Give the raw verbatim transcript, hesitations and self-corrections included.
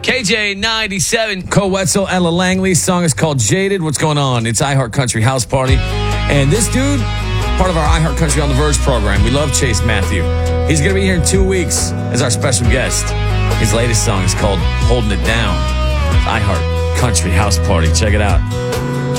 K J ninety-seven. Cole Wetzel, Ella Langley. Song is called Jaded. What's going on? It's iHeart Country House Party. And this dude, part of our iHeart Country on the Verge program. We love Chase Matthew. He's going to be here in two weeks as our special guest. His latest song is called Holding It Down. iHeart Country House Party. Check it out.